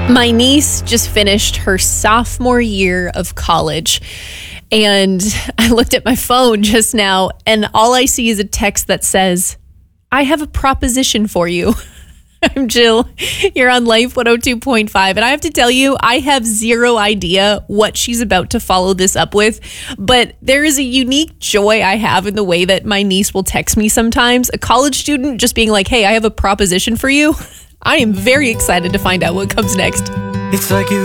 My niece just finished her sophomore year of college, and I looked at my phone just now, and all I see is a text that says, "I have a proposition for you." I'm Jill. You're on Life 102.5, and I have to tell you, I have zero idea what she's about to follow this up with, but there is a unique joy I have in the way that my niece will text me sometimes. A college student just being like, "Hey, I have a proposition for you." I am very excited to find out what comes next. It's like you